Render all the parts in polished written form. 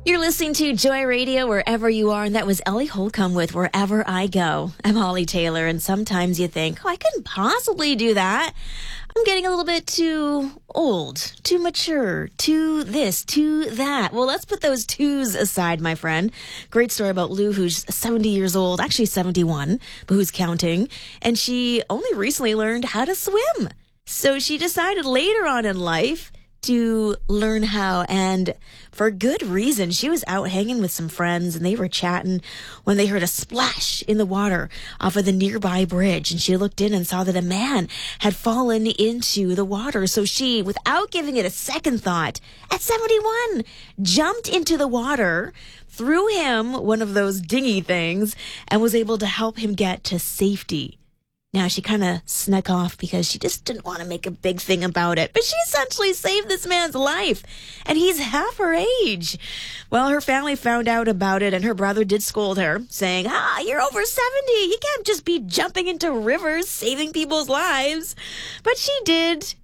You're listening to Joy Radio wherever you are, and that was Ellie Holcomb with Wherever I Go. I'm Holly Taylor, and sometimes you think, I couldn't possibly do that. I'm getting a little bit too old, too mature, too this, too that. Well, let's put those twos aside, my friend. Great story about Lou, who's 70 years old, actually 71, but who's counting, and she only recently learned how to swim. So she decided later on in life to learn how, and for good reason. She was out hanging with some friends, and they were chatting when they heard a splash in the water off of the nearby bridge, and she looked in and saw that a man had fallen into the water. So she, without giving it a second thought, at 71, jumped into the water, threw him one of those dinghy things, and was able to help him get to safety. Now, she kind of snuck off because she just didn't want to make a big thing about it. But she essentially saved this man's life, and he's half her age. Well, her family found out about it, and her brother did scold her, saying, you're over 70. You can't just be jumping into rivers, saving people's lives. But she did.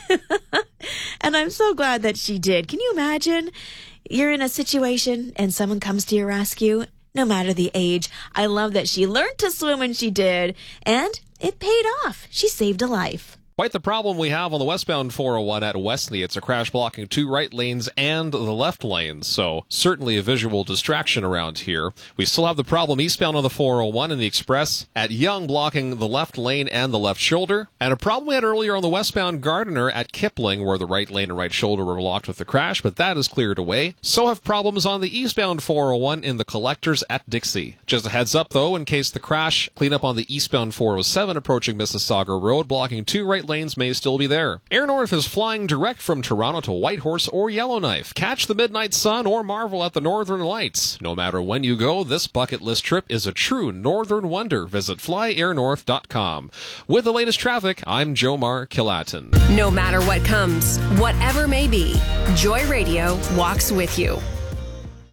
And I'm so glad that she did. Can you imagine? You're in a situation, and someone comes to your rescue, no matter the age. I love that she learned to swim when she did, and it paid off. She saved a life. Quite the problem we have on the westbound 401 at Westney. It's a crash blocking two right lanes and the left lane, so certainly a visual distraction around here. We still have the problem eastbound on the 401 and the express at Young blocking the left lane and the left shoulder, and a problem we had earlier on the westbound Gardiner at Kipling where the right lane and right shoulder were blocked with the crash, but that is cleared away. So have problems on the eastbound 401 in the collectors at Dixie. Just a heads up though, in case the crash, cleanup on the eastbound 407 approaching Mississauga Road blocking two right lanes may still be there. Air North is flying direct from Toronto to Whitehorse or Yellowknife. Catch the midnight sun or marvel at the northern lights. No matter when you go, this bucket list trip is a true northern wonder. Visit flyairnorth.com. With the latest traffic, I'm Jomar Kilatin. No matter what comes, whatever may be, Joy Radio walks with you.